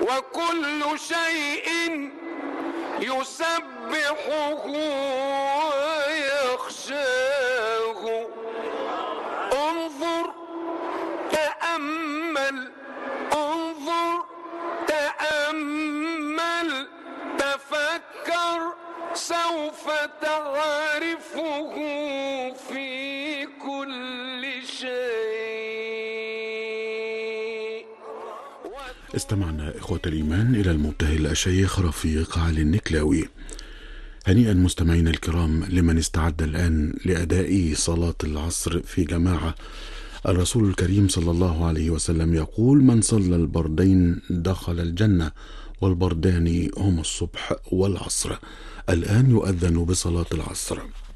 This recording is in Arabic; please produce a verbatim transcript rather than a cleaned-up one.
وكل شيء يسبحه ويخشاه. انظر تأمل، انظر تأمل، تفكر، سوف تعرفه في كل شيء. استمعنا إخوة الإيمان إلى المبتهل الشيخ رفيق علي النكلاوي. هنيئا مستمعينا الكرام لمن استعد الآن لأداء صلاة العصر في جماعة. الرسول الكريم صلى الله عليه وسلم يقول: من صلى البردين دخل الجنة، والبردان هما الصبح والعصر. الآن يؤذن بصلاة العصر.